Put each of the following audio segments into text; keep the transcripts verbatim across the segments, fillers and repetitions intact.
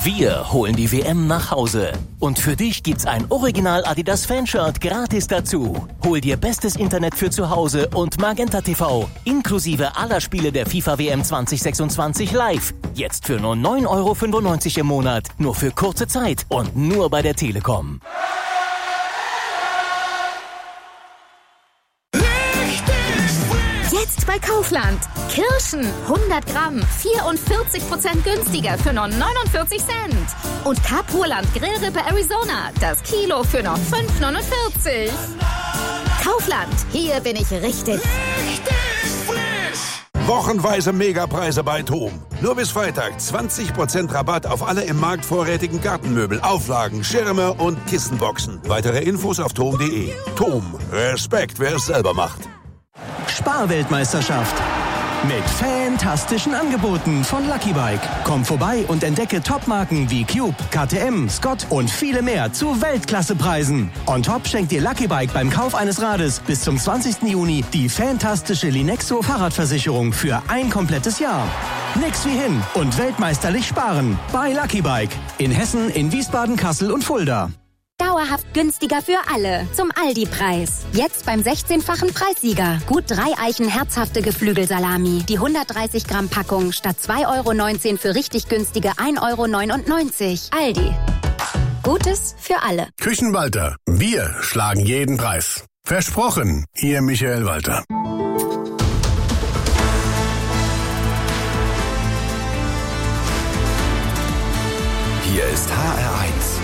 Wir holen die W M nach Hause. Und für dich gibt's ein Original Adidas Fanshirt gratis dazu. Hol dir bestes Internet für zu Hause und Magenta T V inklusive aller Spiele der FIFA W M zwanzig sechsundzwanzig live. Jetzt für nur neun Euro fünfundneunzig im Monat. Nur für kurze Zeit und nur bei der Telekom. Jetzt bei Kaufland. Kirschen hundert Gramm, vierundvierzig Prozent günstiger für nur neunundvierzig Cent. Und Capurland Grillrippe Arizona, das Kilo für nur fünf neunundvierzig. Kaufland, hier bin ich richtig. Wochenweise Megapreise bei TOM. Nur bis Freitag zwanzig Prozent Rabatt auf alle im Markt vorrätigen Gartenmöbel, Auflagen, Schirme und Kissenboxen. Weitere Infos auf tom punkt de. TOM. Respekt, wer es selber macht. Sparweltmeisterschaft. Mit fantastischen Angeboten von Lucky Bike. Komm vorbei und entdecke Topmarken wie Cube, K T M, Scott und viele mehr zu Weltklassepreisen. On top schenkt dir Lucky Bike beim Kauf eines Rades bis zum zwanzigsten Juni die fantastische Linexo Fahrradversicherung für ein komplettes Jahr. Nix wie hin und weltmeisterlich sparen bei Lucky Bike. In Hessen, in Wiesbaden, Kassel und Fulda. Dauerhaft günstiger für alle. Zum Aldi-Preis. Jetzt beim sechzehnfachen Preissieger. Gut drei Eichen herzhafte Geflügelsalami. Die hundertdreißig Gramm Packung statt zwei Euro neunzehn für richtig günstige ein Euro neunundneunzig. Aldi. Gutes für alle. Küchenwalter. Wir schlagen jeden Preis. Versprochen. Ihr Michael Walter. Hier ist H R eins.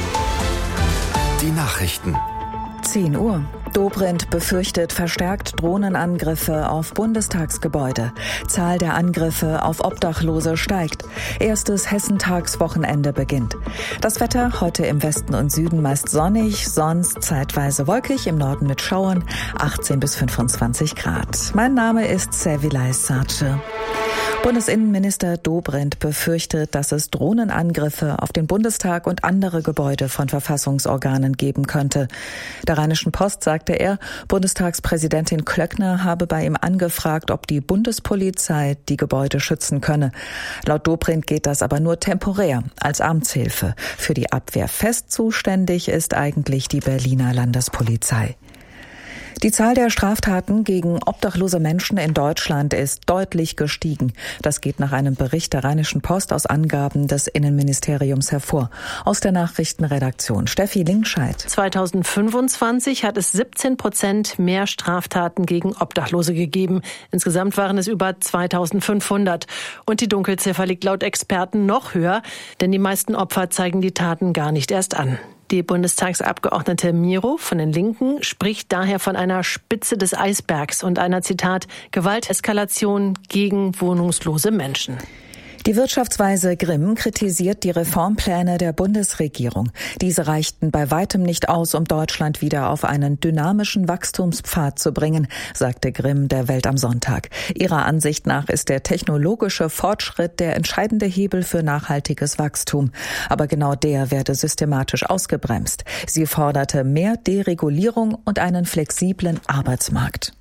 Die Nachrichten. zehn Uhr. Dobrindt befürchtet verstärkt Drohnenangriffe auf Bundestagsgebäude. Zahl der Angriffe auf Obdachlose steigt. Erstes Hessentagswochenende beginnt. Das Wetter heute im Westen und Süden meist sonnig, sonst zeitweise wolkig, im Norden mit Schauern, achtzehn bis fünfundzwanzig Grad. Mein Name ist Servilay Sarce. Bundesinnenminister Dobrindt befürchtet, dass es Drohnenangriffe auf den Bundestag und andere Gebäude von Verfassungsorganen geben könnte. Der Rheinischen Post sagte er, Bundestagspräsidentin Klöckner habe bei ihm angefragt, ob die Bundespolizei die Gebäude schützen könne. Laut Dobrindt geht das aber nur temporär, als Amtshilfe. Für die Abwehr fest zuständig ist eigentlich die Berliner Landespolizei. Die Zahl der Straftaten gegen obdachlose Menschen in Deutschland ist deutlich gestiegen. Das geht nach einem Bericht der Rheinischen Post aus Angaben des Innenministeriums hervor. Aus der Nachrichtenredaktion Steffi Linkscheid. zweitausendfünfundzwanzig hat es siebzehn Prozent mehr Straftaten gegen Obdachlose gegeben. Insgesamt waren es über zweitausendfünfhundert. Und die Dunkelziffer liegt laut Experten noch höher, denn die meisten Opfer zeigen die Taten gar nicht erst an. Die Bundestagsabgeordnete Miro von den Linken spricht daher von einer Spitze des Eisbergs und einer, Zitat, Gewalteskalation gegen wohnungslose Menschen. Die Wirtschaftsweise Grimm kritisiert die Reformpläne der Bundesregierung. Diese reichten bei weitem nicht aus, um Deutschland wieder auf einen dynamischen Wachstumspfad zu bringen, sagte Grimm der Welt am Sonntag. Ihrer Ansicht nach ist der technologische Fortschritt der entscheidende Hebel für nachhaltiges Wachstum. Aber genau der werde systematisch ausgebremst. Sie forderte mehr Deregulierung und einen flexiblen Arbeitsmarkt.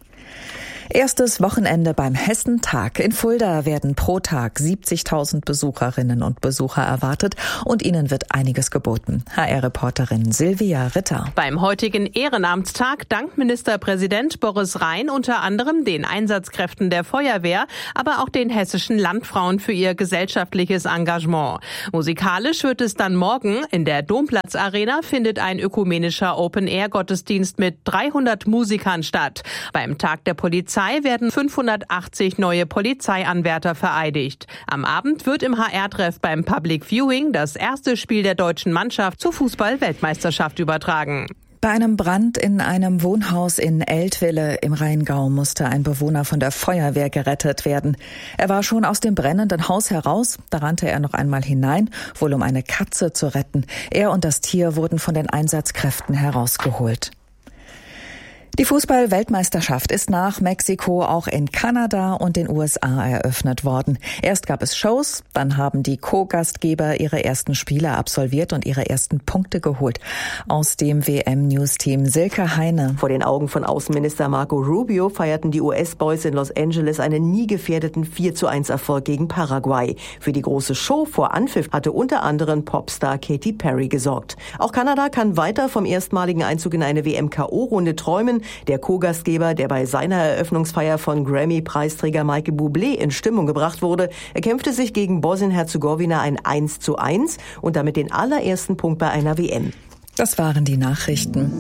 Erstes Wochenende beim Hessentag. In Fulda werden pro Tag siebzigtausend Besucherinnen und Besucher erwartet und ihnen wird einiges geboten. H R-Reporterin Silvia Ritter. Beim heutigen Ehrenamtstag dankt Ministerpräsident Boris Rhein unter anderem den Einsatzkräften der Feuerwehr, aber auch den hessischen Landfrauen für ihr gesellschaftliches Engagement. Musikalisch wird es dann morgen. In der Domplatz-Arena findet ein ökumenischer Open-Air-Gottesdienst mit dreihundert Musikern statt. Beim Tag der Polizei werden fünfhundertachtzig neue Polizeianwärter vereidigt. Am Abend wird im H R-Treff beim Public Viewing das erste Spiel der deutschen Mannschaft zur Fußball-Weltmeisterschaft übertragen. Bei einem Brand in einem Wohnhaus in Eltville im Rheingau musste ein Bewohner von der Feuerwehr gerettet werden. Er war schon aus dem brennenden Haus heraus, da rannte er noch einmal hinein, wohl um eine Katze zu retten. Er und das Tier wurden von den Einsatzkräften herausgeholt. Die Fußball-Weltmeisterschaft ist nach Mexiko auch in Kanada und den U S A eröffnet worden. Erst gab es Shows, dann haben die Co-Gastgeber ihre ersten Spiele absolviert und ihre ersten Punkte geholt. Aus dem W M-News-Team Silke Heine. Vor den Augen von Außenminister Marco Rubio feierten die U S-Boys in Los Angeles einen nie gefährdeten vier zu eins Erfolg gegen Paraguay. Für die große Show vor Anpfiff hatte unter anderem Popstar Katy Perry gesorgt. Auch Kanada kann weiter vom erstmaligen Einzug in eine W M-K O-Runde träumen. Der Co-Gastgeber, der bei seiner Eröffnungsfeier von Grammy-Preisträger Michael Bublé in Stimmung gebracht wurde, erkämpfte sich gegen Bosnien-Herzegowina ein eins zu eins und damit den allerersten Punkt bei einer W M. Das waren die Nachrichten.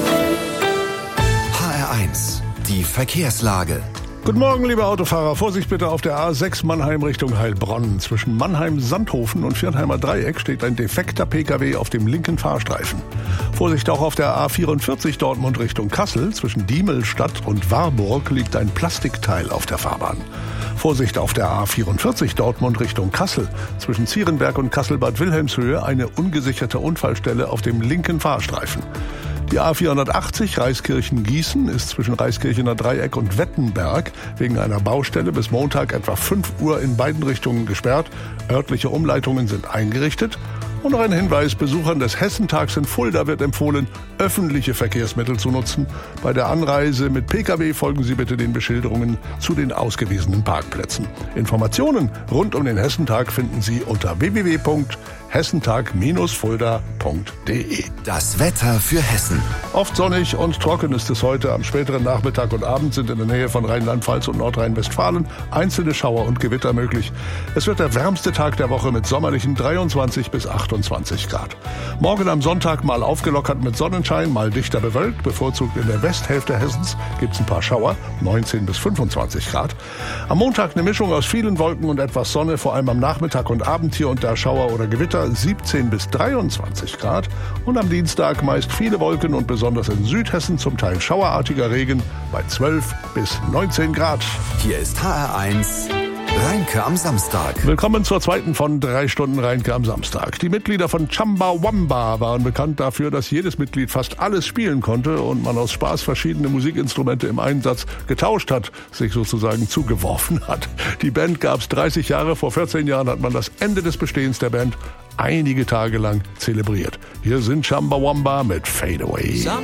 H R eins, die Verkehrslage. Guten Morgen, liebe Autofahrer. Vorsicht bitte auf der A sechs Mannheim Richtung Heilbronn. Zwischen Mannheim-Sandhofen und Viernheimer Dreieck steht ein defekter Pkw auf dem linken Fahrstreifen. Vorsicht auch auf der A vierundvierzig Dortmund Richtung Kassel. Zwischen Diemelstadt und Warburg liegt ein Plastikteil auf der Fahrbahn. Vorsicht auf der A vierundvierzig Dortmund Richtung Kassel. Zwischen Zierenberg und Kassel-Bad Wilhelmshöhe eine ungesicherte Unfallstelle auf dem linken Fahrstreifen. Die A vierhundertachtzig Reiskirchen-Gießen ist zwischen Reiskirchener Dreieck und Wettenberg wegen einer Baustelle bis Montag etwa fünf Uhr in beiden Richtungen gesperrt. Örtliche Umleitungen sind eingerichtet. Und noch ein Hinweis, Besuchern des Hessentags in Fulda wird empfohlen, öffentliche Verkehrsmittel zu nutzen. Bei der Anreise mit Pkw folgen Sie bitte den Beschilderungen zu den ausgewiesenen Parkplätzen. Informationen rund um den Hessentag finden Sie unter w w w punkt hessentag Bindestrich fulda punkt d e. Das Wetter für Hessen. Oft sonnig und trocken ist es heute. Am späteren Nachmittag und Abend sind in der Nähe von Rheinland-Pfalz und Nordrhein-Westfalen einzelne Schauer und Gewitter möglich. Es wird der wärmste Tag der Woche mit sommerlichen dreiundzwanzig bis achtundzwanzig Grad. Morgen am Sonntag mal aufgelockert mit Sonnenschein, mal dichter bewölkt. Bevorzugt in der Westhälfte Hessens gibt es ein paar Schauer, neunzehn bis fünfundzwanzig Grad. Am Montag eine Mischung aus vielen Wolken und etwas Sonne, vor allem am Nachmittag und Abend hier und da Schauer oder Gewitter, siebzehn bis dreiundzwanzig Grad. Und am Dienstag meist viele Wolken und besonders in Südhessen zum Teil schauerartiger Regen bei zwölf bis neunzehn Grad. Hier ist H R eins Rheinke am Samstag. Willkommen zur zweiten von drei Stunden Rheinke am Samstag. Die Mitglieder von Chumbawamba waren bekannt dafür, dass jedes Mitglied fast alles spielen konnte und man aus Spaß verschiedene Musikinstrumente im Einsatz getauscht hat, sich sozusagen zugeworfen hat. Die Band gab es dreißig Jahre, vor vierzehn Jahren hat man das Ende des Bestehens der Band einige Tage lang zelebriert. Hier sind Chumbawamba mit Fade Away.